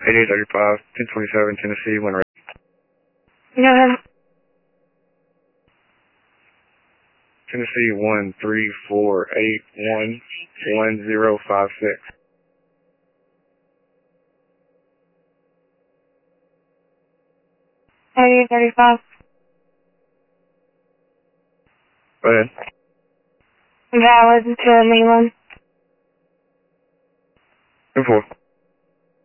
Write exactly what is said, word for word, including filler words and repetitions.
eighty-eight thirty-five, ten twenty-seven, Tennessee, when ready. Go ahead. Tennessee, one three four eight one one zero five six. eighty-eight thirty-five. Go ahead. Valid to Mainland. ten four.